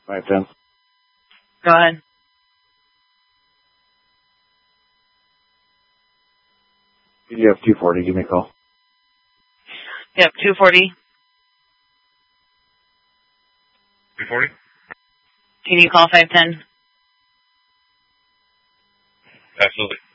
510. Go ahead. PDF 240, give me a call. Yep, 240. 240? Can you call 510? Absolutely.